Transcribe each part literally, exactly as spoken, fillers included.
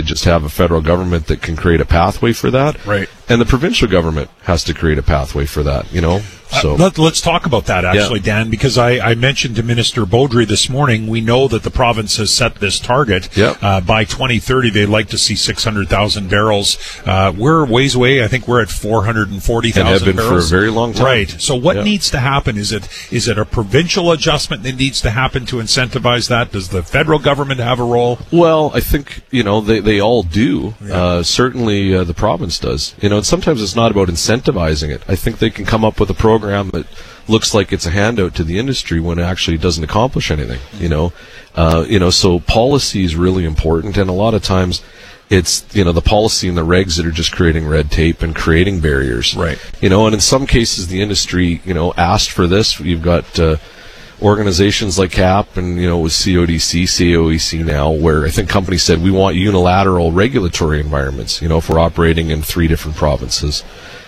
just have a federal government that can create a pathway for that. Right. And the provincial government has to create a pathway for that, you know. So uh, let, let's talk about that, actually, yeah. Dan, because I, I mentioned to Minister Beaudry this morning, we know that the province has set this target. Yeah. Uh, by twenty thirty, they'd like to see six hundred thousand barrels. Uh, we're ways away. I think we're at four hundred forty thousand barrels. And have been barrels. for a very long time. Right. So what yeah. needs to happen? Is it is it a provincial adjustment that needs to happen to incentivize that? Does the federal government have a role? Well, I think, you know, they, they all do. Yeah. Uh, certainly uh, the province does. You know, and sometimes it's not about incentivizing it. I think they can come up with a program that looks like it's a handout to the industry when it actually doesn't accomplish anything, you know. Uh, you know, so policy is really important, and a lot of times it's, you know, the policy and the regs that are just creating red tape and creating barriers. Right. You know, and in some cases the industry, you know, asked for this. You've got uh, organizations like C A P and, you know, with C O D C, C O E C now, where I think companies said we want unilateral regulatory environments, you know, if we're operating in three different provinces.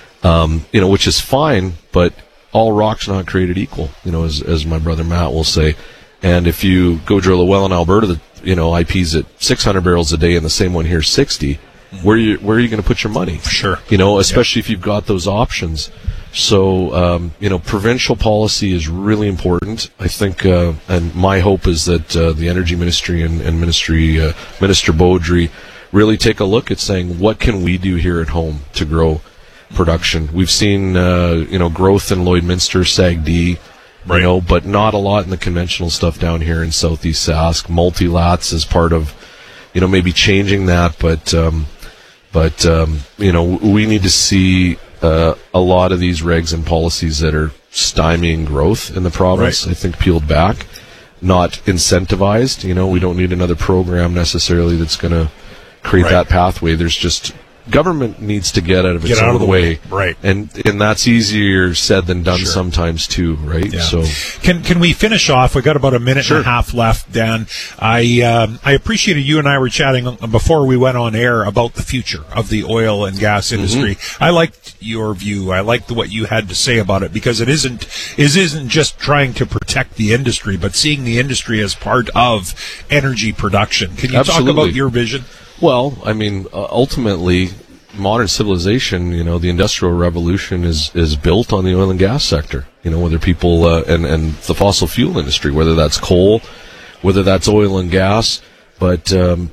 Um, you know, which is fine, but all rock's not created equal, you know, as as my brother Matt will say. And if you go drill a well in Alberta that, you know, I P's at six hundred barrels a day and the same one here sixty, mm-hmm. where you where are you going to put your money? Sure. You know, especially yeah. if you've got those options. So, um, you know, provincial policy is really important. I think, uh, and my hope is that uh, the Energy Ministry and, and Ministry uh, Minister Beaudry really take a look at saying, what can we do here at home to grow production? We've seen, uh, you know, growth in Lloydminster, S A G D, right. you know, but not a lot in the conventional stuff down here in Southeast Sask. Multi-lats is part of, you know, maybe changing that, but, um, but um, you know, we need to see uh, a lot of these regs and policies that are stymieing growth in the province, right. I think, peeled back, not incentivized. You know, we don't need another program necessarily that's going to create right. that pathway. There's just government needs to get out of its get out own of the way, way. Right? And and that's easier said than done sure. sometimes too, right? Yeah. So can can we finish off? We got about a minute sure. and a half left, Dan. I um, I appreciated you and I were chatting before we went on air about the future of the oil and gas industry. Mm-hmm. I liked your view. I liked what you had to say about it, because it isn't it isn't just trying to protect the industry, but seeing the industry as part of energy production. Can you Absolutely. talk about your vision? Well, I mean, uh, ultimately, modern civilization, you know, the Industrial Revolution is, is built on the oil and gas sector. You know, whether people, uh, and, and the fossil fuel industry, whether that's coal, whether that's oil and gas, but, um,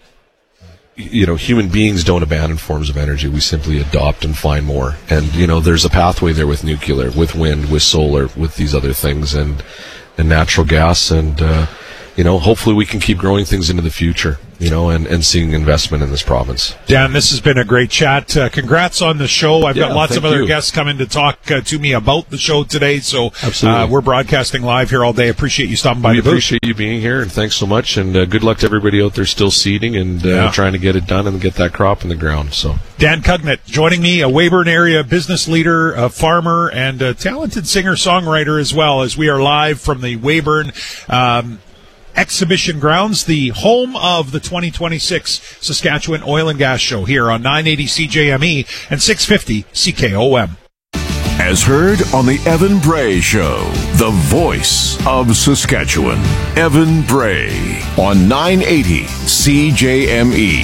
you know, human beings don't abandon forms of energy. We simply adopt and find more. And, you know, there's a pathway there with nuclear, with wind, with solar, with these other things, and, and natural gas, and, uh, you know, hopefully we can keep growing things into the future, you know, and, and seeing investment in this province. Dan, this has been a great chat. Uh, congrats on the show. I've yeah, got lots of other you. guests coming to talk uh, to me about the show today, so Absolutely. Uh, we're broadcasting live here all day. Appreciate you stopping by we the booth. appreciate you being here, and thanks so much, and uh, good luck to everybody out there still seeding and uh, yeah. trying to get it done and get that crop in the ground. So Dan Cugnett joining me, a Weyburn area business leader, a farmer, and a talented singer-songwriter as well, as we are live from the Weyburn um, Exhibition Grounds, the home of the twenty twenty-six Saskatchewan Oil and Gas Show, here on nine eighty C J M E and six fifty C K O M. As heard on the Evan Bray Show, the voice of Saskatchewan. Evan Bray on nine eighty C J M E.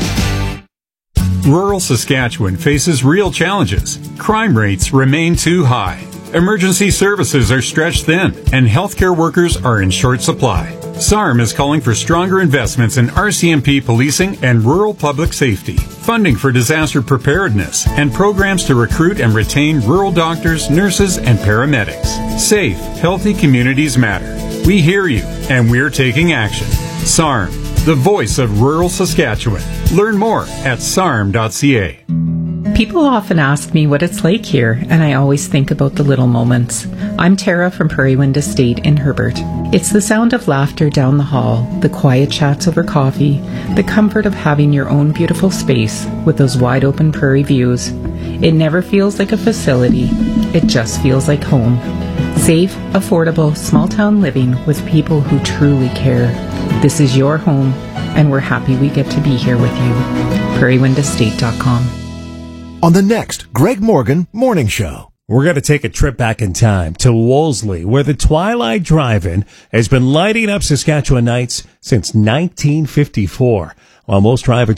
Rural Saskatchewan faces real challenges. Crime rates remain too high. Emergency services are stretched thin, and healthcare workers are in short supply. S A R M is calling for stronger investments in R C M P policing and rural public safety, funding for disaster preparedness, and programs to recruit and retain rural doctors, nurses, and paramedics. Safe, healthy communities matter. We hear you, and we're taking action. S A R M, the voice of rural Saskatchewan. Learn more at S A R M dot C A. People often ask me what it's like here, and I always think about the little moments. I'm Tara from Prairie Wind Estate in Herbert. It's the sound of laughter down the hall, the quiet chats over coffee, the comfort of having your own beautiful space with those wide open prairie views. It never feels like a facility. It just feels like home. Safe, affordable, small town living with people who truly care. This is your home, and we're happy we get to be here with you. prairie wind estate dot com. On the next Greg Morgan Morning Show. We're going to take a trip back in time to Wolseley, where the Twilight Drive-In has been lighting up Saskatchewan nights since nineteen fifty-four. While most drivers